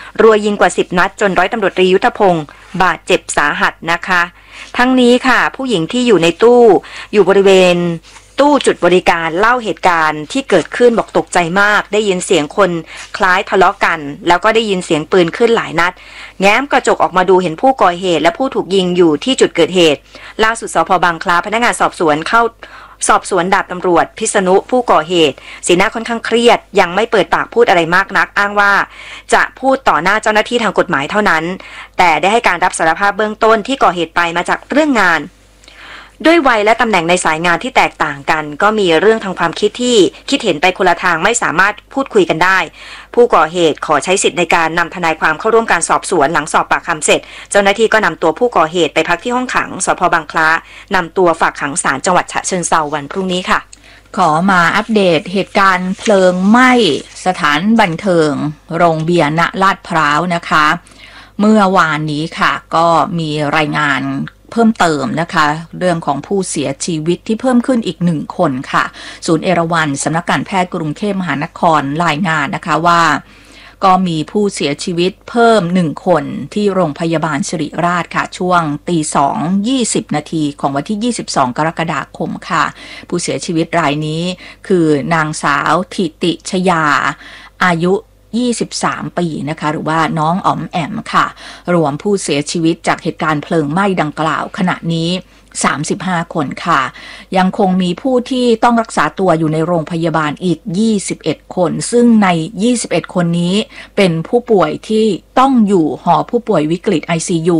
รัวยิงกว่า10นัดจนร้อยตำรวจตรียุทธพงศ์บาดเจ็บสาหัสนะคะทั้งนี้ค่ะผู้หญิงที่อยู่ในตู้อยู่บริเวณตู้จุดบริการเล่าเหตุการณ์ที่เกิดขึ้นบอกตกใจมากได้ยินเสียงคนคล้ายทะเลาะกันแล้วก็ได้ยินเสียงปืนขึ้นหลายนัดแง้มกระจกออกมาดูเห็นผู้ก่อเหตุและผู้ถูกยิงอยู่ที่จุดเกิดเหตุล่าสุดสภ.บางคล้าพนักงานสอบสวนเข้าสอบสวนดาบตำรวจพิษณุผู้ก่อเหตุสีหน้าค่อนข้างเครียดยังไม่เปิดปากพูดอะไรมากนักอ้างว่าจะพูดต่อหน้าเจ้าหน้าที่ทางกฎหมายเท่านั้นแต่ได้ให้การรับสารภาพเบื้องต้นที่ก่อเหตุไปมาจากเรื่องงานด้วยวัยและตำแหน่งในสายงานที่แตกต่างกันก็มีเรื่องทางความคิดที่คิดเห็นไปคนละทางไม่สามารถพูดคุยกันได้ผู้ก่อเหตุขอใช้สิทธิ์ในการนำทนายความเข้าร่วมการสอบสวนหลังสอบปากคำเสร็จเจ้าหน้าที่ก็นำตัวผู้ก่อเหตุไปพักที่ห้องขังสภ.บางคล้านำตัวฝากขังศาลจังหวัดฉะเชิงเทราวันพรุ่งนี้ค่ะขอมาอัปเดตเหตุการณ์เพลิงไหม้สถานบันเทิงโรงเบียร์ณลาดพร้าวนะคะเมื่อวานนี้ค่ะก็มีรายงานเพิ่มเติมนะคะเรื่องของผู้เสียชีวิตที่เพิ่มขึ้นอีก1คนค่ะศูนย์เอราวัณสำนักการแพทย์กรุงเทพมหานครรายงานนะคะว่าก็มีผู้เสียชีวิตเพิ่ม1คนที่โรงพยาบาลสิริราชค่ะช่วงตี 2:20 นาทีของวันที่22กรกฎาคมค่ะผู้เสียชีวิตรายนี้คือนางสาวถิติชยาอายุ23 ปีนะคะหรือว่าน้องอ๋อมแอมค่ะรวมผู้เสียชีวิตจากเหตุการณ์เพลิงไหม้ดังกล่าวขณะนี้35คนค่ะยังคงมีผู้ที่ต้องรักษาตัวอยู่ในโรงพยาบาลอีก21คนซึ่งใน21คนนี้เป็นผู้ป่วยที่ต้องอยู่หอผู้ป่วยวิกฤต ICU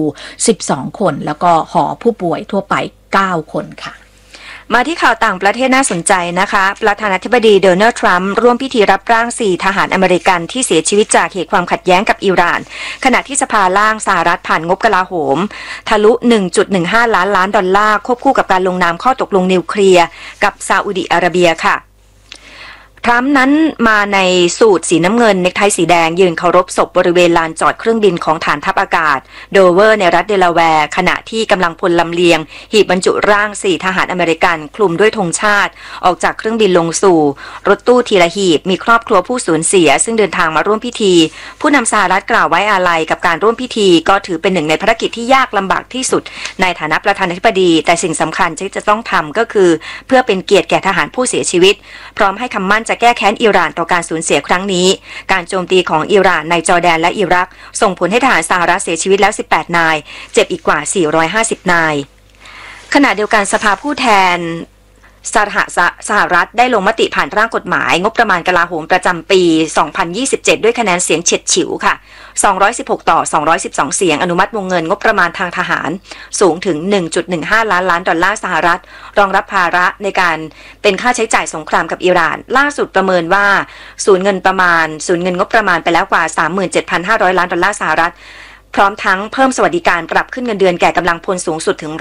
12คนแล้วก็หอผู้ป่วยทั่วไป9คนค่ะมาที่ข่าวต่างประเทศน่าสนใจนะคะประธานาธิบดีโดนัลด์ทรัมป์ร่วมพิธีรับร่าง4ทหารอเมริกันที่เสียชีวิตจากเหตุความขัดแย้งกับอิหร่านขณะที่สภาล่างสหรัฐผ่านงบกลาโหมทะลุ 1.15 ล้านดอลลาร์ควบคู่กับการลงนามข้อตกลงนิวเคลียร์กับซาอุดิอาระเบียค่ะทรัมป์นั้นมาในสูทสีน้ำเงินเนคไทสีแดงยืนเคารพศพบริเวณลานจอดเครื่องบินของฐานทัพอากาศโดเวอร์ในรัฐเดลาแวร์ขณะที่กำลังพลลำเลียงหีบบรรจุร่าง4ทหารอเมริกันคลุมด้วยธงชาติออกจากเครื่องบินลงสู่รถตู้ทีละหีบมีครอบครัวผู้สูญเสียซึ่งเดินทางมาร่วมพิธีผู้นำสหรัฐกล่าวไว้อาลัยกับการร่วมพิธีก็ถือเป็นหนึ่งในภารกิจที่ยากลำบากที่สุดในฐานะประธานาธิบดีแต่สิ่งสำคัญที่จะต้องทำก็คือเพื่อเป็นเกียรติแก่ทหารผู้เสียชีวิตพร้อมให้คำมั่นจะแก้แค้นอิหร่านต่อการสูญเสียครั้งนี้การโจมตีของอิหร่านในจอร์แดนและอิรักส่งผลให้ทหารสหรัฐเสียชีวิตแล้ว18นายเจ็บอีกกว่า450นายขณะเดียวกันสภาผู้แทนสหรัฐได้ลงมติผ่านร่างกฎหมายงบประมาณกลาโหมประจำปี 2027 ด้วยคะแนนเสียงเฉียดฉิวค่ะ216ต่อ212เสียงอนุมัติวงเงินงบประมาณทางทหารสูงถึง 1.15 ล้านดอลลาร์สหรัฐรองรับภาระในการเป็นค่าใช้จ่ายสงครามกับอิหร่านล่าสุดประเมินว่าสูญเงินงบประมาณไปแล้วกว่า 37,500 ล้านดอลลาร์สหรัฐพร้อมทั้งเพิ่มสวัสดิการปรับขึ้นเงินเดือนแก่กำลังพลสูงสุดถึง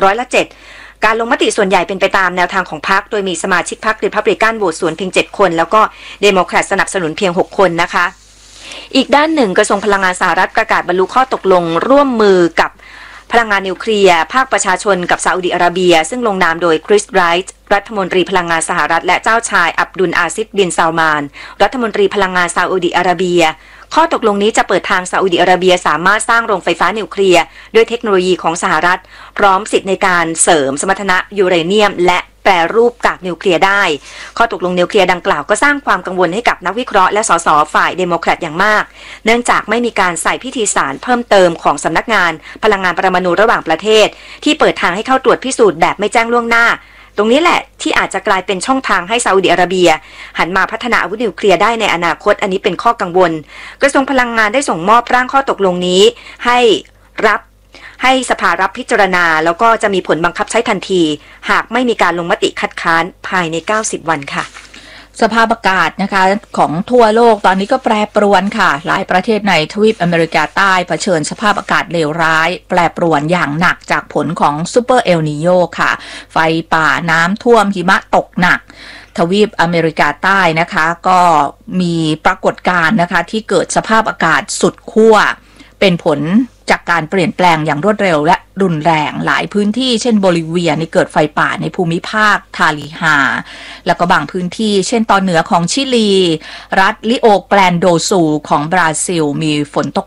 7%การลงมติส่วนใหญ่เป็นไปตามแนวทางของพรรคโดยมีสมาชิกพรรครีพับลิกันโหวตสวนเพียง7คนแล้วก็เดโมแครตสนับสนุนเพียง6คนนะคะอีกด้านหนึ่งกระทรวงพลังงานสหรัฐประกาศบรรลุข้อตกลงร่วมมือกับพลังงานนิวเคลียร์ภาคประชาชนกับซาอุดิอาระเบียซึ่งลงนามโดยคริสไรท์รัฐมนตรีพลังงานสหรัฐและเจ้าชายอับดุลอาซิดบินซาลมานรัฐมนตรีพลังงานซาอุดิอาระเบียข้อตกลงนี้จะเปิดทางซาอุดิอาระเบียสามารถสร้างโรงไฟฟ้านิวเคลียร์ด้วยเทคโนโลยีของสหรัฐพร้อมสิทธิในการเสริมสมรรถนะยูเรเนียมและแปรรูปกากนิวเคลียร์ได้ข้อตกลงนิวเคลียร์ดังกล่าวก็สร้างความกังวลให้กับนักวิเคราะห์และสสฝ่ายเดโมแครตอย่างมากเนื่องจากไม่มีการใส่พิธีสารเพิ่มเติมของสำนักงานพลังงานปรมาณูระหว่างประเทศที่เปิดทางให้เข้าตรวจพิสูจน์แบบไม่แจ้งล่วงหน้าตรงนี้แหละที่อาจจะกลายเป็นช่องทางให้ซาอุดิอาระเบียหันมาพัฒนาอาวุธนิวเคลียร์ได้ในอนาคตอันนี้เป็นข้อกังวลกระทรวงพลังงานได้ส่งมอบร่างข้อตกลงนี้ให้สภารับพิจารณาแล้วก็จะมีผลบังคับใช้ทันทีหากไม่มีการลงมติคัดค้านภายใน90วันค่ะสภาพอากาศนะคะของทั่วโลกตอนนี้ก็แปรปรวนค่ะหลายประเทศในทวีปอเมริกาใต้เผชิญสภาพอากาศเลวร้ายแปรปรวนอย่างหนักจากผลของซูเปอร์เอลนีโญค่ะไฟป่าน้ำท่วมหิมะตกหนักทวีปอเมริกาใต้นะคะก็มีปรากฏการณ์นะคะที่เกิดสภาพอากาศสุดขั้วเป็นผลจากการเปลี่ยนแปลงอย่างรวดเร็วและรุนแรงหลายพื้นที่เช่นโบลิเวียเกิดไฟป่าในภูมิภาคทาลิฮาแล้วก็บางพื้นที่เช่นตอนเหนือของชิลีรัฐลิโอแกรนโดซูของบราซิลมีฝนตก